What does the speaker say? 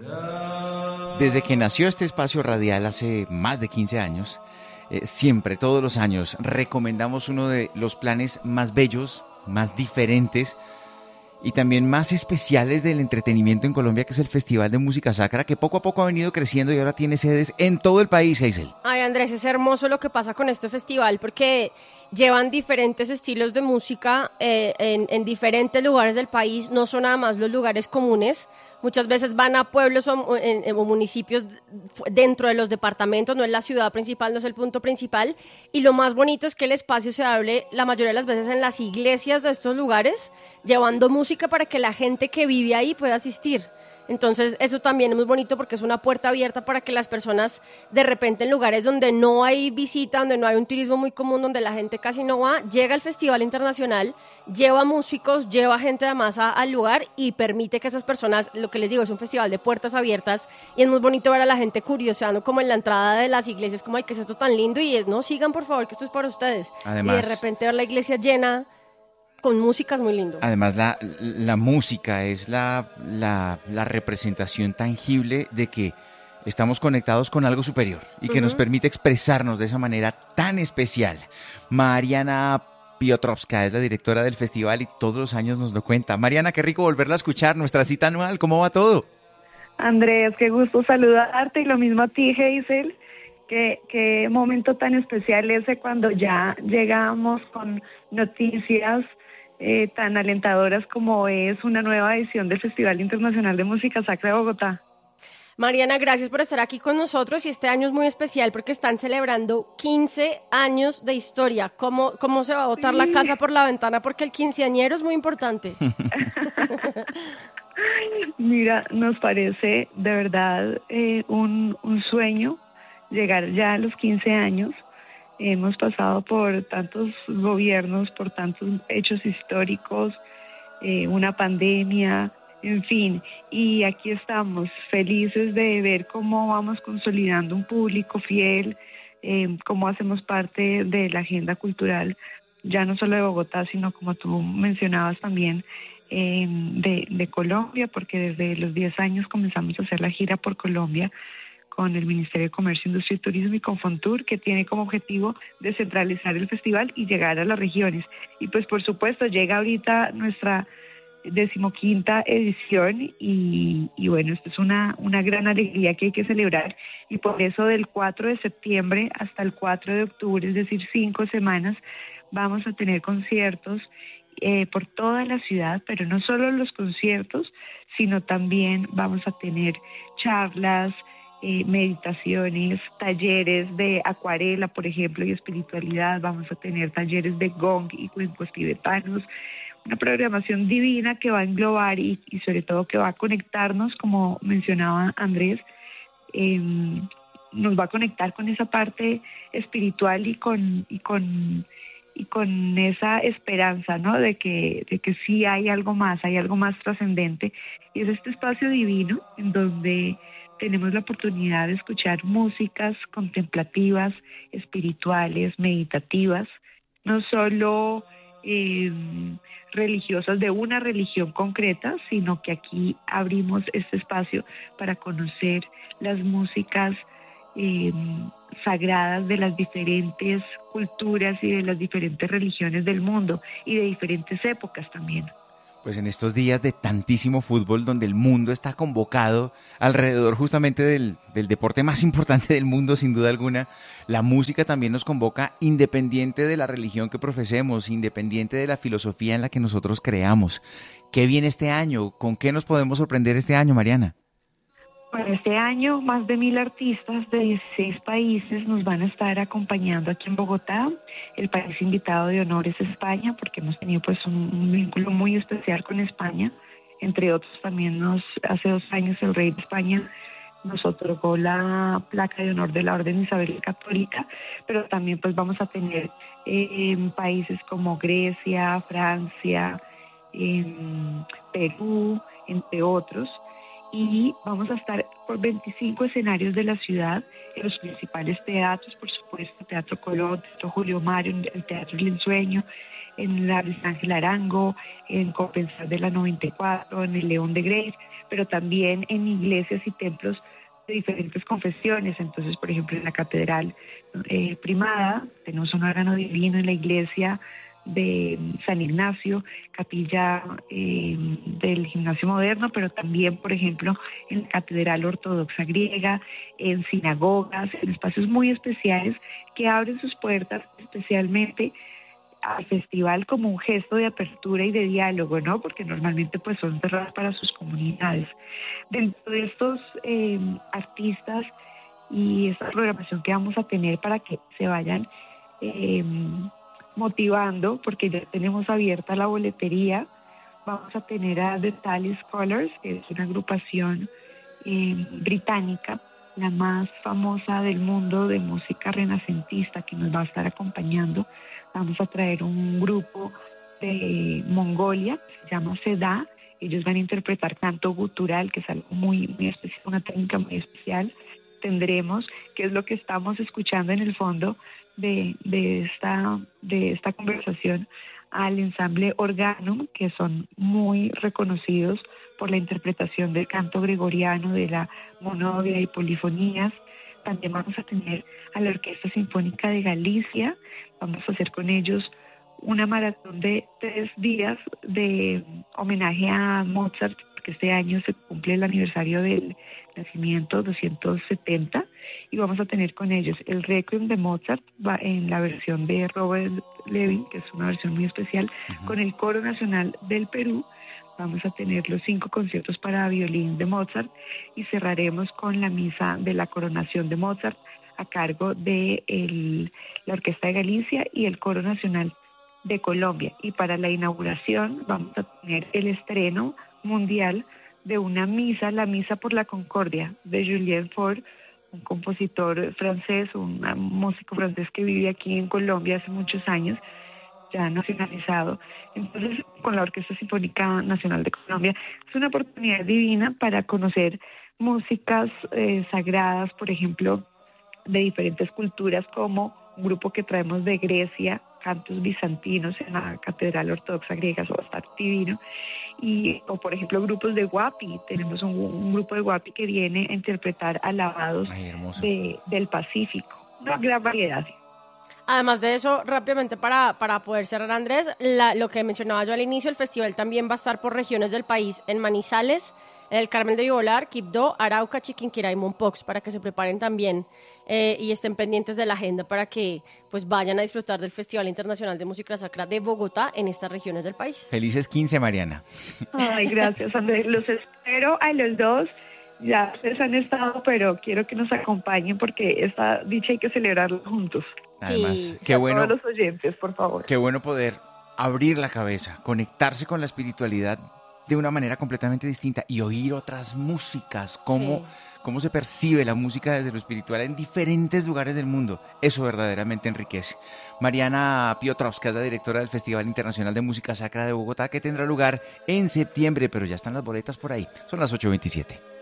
Desde que nació este espacio radial hace más de 15 años, siempre, todos los años, recomendamos uno de los planes más bellos, más diferentes y también más especiales del entretenimiento en Colombia, que es el Festival de Música Sacra, que poco a poco ha venido creciendo y ahora tiene sedes en todo el país, Hazel. Ay, Andrés, es hermoso lo que pasa con este festival porque llevan diferentes estilos de música en diferentes lugares del país, no son nada más los lugares comunes. Muchas veces van a pueblos o municipios dentro de los departamentos, no es la ciudad principal, no es el punto principal. Y lo más bonito es que el espacio se hable la mayoría de las veces en las iglesias de estos lugares, llevando música para que la gente que vive ahí pueda asistir. Entonces eso también es muy bonito porque es una puerta abierta para que las personas de repente en lugares donde no hay visita, donde no hay un turismo muy común, donde la gente casi no va, llega al Festival Internacional, lleva músicos, lleva gente además al lugar y permite que esas personas, lo que les digo, es un festival de puertas abiertas y es muy bonito ver a la gente curioseando como en la entrada de las iglesias, como ay, ¿qué es esto tan lindo? Y es, no, sigan por favor que esto es para ustedes. Además, y de repente ver la iglesia llena con música es muy lindo. Además, la música es la representación tangible de que estamos conectados con algo superior y que nos permite expresarnos de esa manera tan especial. Mariana Piotrowska es la directora del festival y todos los años nos lo cuenta. Mariana, qué rico volverla a escuchar, nuestra cita anual, ¿cómo va todo? Andrés, qué gusto saludarte y lo mismo a ti, Hazel. Qué momento tan especial ese cuando ya llegamos con noticias tan alentadoras como es una nueva edición del Festival Internacional de Música Sacra de Bogotá. Mariana, gracias por estar aquí con nosotros y este año es muy especial porque están celebrando 15 años de historia. ¿Cómo se va a botar la casa por la ventana? Porque el quinceañero es muy importante. Mira, nos parece de verdad un sueño llegar ya a los 15 años. Hemos pasado por tantos gobiernos, por tantos hechos históricos, una pandemia, en fin, y aquí estamos felices de ver cómo vamos consolidando un público fiel, cómo hacemos parte de la agenda cultural, ya no solo de Bogotá, sino como tú mencionabas también, de Colombia, porque desde los 10 años comenzamos a hacer la gira por Colombia, con el Ministerio de Comercio, Industria y Turismo y con Fontur, que tiene como objetivo descentralizar el festival y llegar a las regiones. Y pues por supuesto llega ahorita nuestra 15ª edición y bueno, esto es una gran alegría que hay que celebrar y por eso del 4 de septiembre hasta el 4 de octubre, es decir, 5 semanas, vamos a tener conciertos por toda la ciudad, pero no solo los conciertos, sino también vamos a tener charlas, meditaciones, talleres de acuarela, por ejemplo, y espiritualidad. Vamos a tener talleres de gong y cuencos tibetanos, una programación divina que va a englobar y sobre todo que va a conectarnos, como mencionaba Andrés, nos va a conectar con esa parte espiritual y con esa esperanza, ¿no? De que sí hay algo más trascendente, y es este espacio divino en donde tenemos la oportunidad de escuchar músicas contemplativas, espirituales, meditativas, no solo religiosas de una religión concreta, sino que aquí abrimos este espacio para conocer las músicas sagradas de las diferentes culturas y de las diferentes religiones del mundo y de diferentes épocas también. Pues en estos días de tantísimo fútbol donde el mundo está convocado alrededor justamente del deporte más importante del mundo, sin duda alguna, la música también nos convoca independiente de la religión que profesemos, independiente de la filosofía en la que nosotros creamos. ¿Qué viene este año? ¿Con qué nos podemos sorprender este año, Mariana? Bueno, este año más de 1.000 artistas de 16 países nos van a estar acompañando aquí en Bogotá. El país invitado de honor es España, porque hemos tenido pues un vínculo muy especial con España. Entre otros, también hace 2 años el rey de España nos otorgó la placa de honor de la Orden Isabel Católica, pero también pues vamos a tener países como Grecia, Francia, Perú, entre otros. Y vamos a estar por 25 escenarios de la ciudad, en los principales teatros, por supuesto, Teatro Colón, Teatro Julio Mario, el Teatro El Ensueño, en la Luis Ángel Arango, en Compensar de la 94, en el León de Grace, pero también en iglesias y templos de diferentes confesiones. Entonces, por ejemplo, en la Catedral Primada tenemos un órgano divino, en la iglesia de San Ignacio, capilla del Gimnasio Moderno, pero también, por ejemplo, en la Catedral Ortodoxa Griega, en sinagogas, en espacios muy especiales que abren sus puertas especialmente al festival como un gesto de apertura y de diálogo, ¿no? Porque normalmente pues son cerradas para sus comunidades. Dentro de estos artistas y esta programación que vamos a tener para que se vayan motivando, porque ya tenemos abierta la boletería, vamos a tener a The Tally Scholars, que es una agrupación británica, la más famosa del mundo de música renacentista, que nos va a estar acompañando. Vamos a traer un grupo de Mongolia, que se llama Seda. Ellos van a interpretar canto gutural, que es algo muy, muy especial, una técnica muy especial. Tendremos, que es lo que estamos escuchando en el fondo de esta conversación, al ensamble Organum, que son muy reconocidos por la interpretación del canto gregoriano, de la monodia y polifonías. También vamos a tener a la Orquesta Sinfónica de Galicia. Vamos a hacer con ellos una maratón de 3 días de homenaje a Mozart, porque este año se cumple el aniversario del nacimiento 270, y vamos a tener con ellos el Requiem de Mozart en la versión de Robert Levin, que es una versión muy especial, con el Coro Nacional del Perú. Vamos a tener los 5 conciertos para violín de Mozart y cerraremos con la misa de la coronación de Mozart a cargo de la Orquesta de Galicia y el Coro Nacional de Colombia. Y para la inauguración vamos a tener el estreno mundial de una misa, la Misa por la Concordia, de Julien Faure, un compositor francés, un músico francés que vive aquí en Colombia hace muchos años, ya nacionalizado. Entonces, con la Orquesta Sinfónica Nacional de Colombia, es una oportunidad divina para conocer músicas sagradas, por ejemplo, de diferentes culturas, como un grupo que traemos de Grecia, cantos bizantinos en la Catedral Ortodoxa Griega, eso va a estar divino. O por ejemplo grupos de Huapi, tenemos un grupo de Huapi que viene a interpretar alabados del Pacífico, una gran variedad. Además de eso, rápidamente para poder cerrar, Andrés, lo que mencionaba yo al inicio, el festival también va a estar por regiones del país, en Manizales, en el Carmen de Vibolar, Quibdó, Arauca, Chiquinquirá y Mompox, para que se preparen también y estén pendientes de la agenda para que pues vayan a disfrutar del Festival Internacional de Música Sacra de Bogotá en estas regiones del país. Felices 15, Mariana. Ay, gracias, Andrés. Los espero a los dos. Ya ustedes han estado, pero quiero que nos acompañen porque esta dicha hay que celebrarla juntos. Además, sí. qué bueno. Todos los oyentes, por favor. Qué bueno poder abrir la cabeza, conectarse con la espiritualidad de una manera completamente distinta y oír otras músicas, cómo se percibe la música desde lo espiritual en diferentes lugares del mundo. Eso verdaderamente enriquece. Mariana Piotrowska es la directora del Festival Internacional de Música Sacra de Bogotá, que tendrá lugar en septiembre, pero ya están las boletas por ahí. Son las 8:27.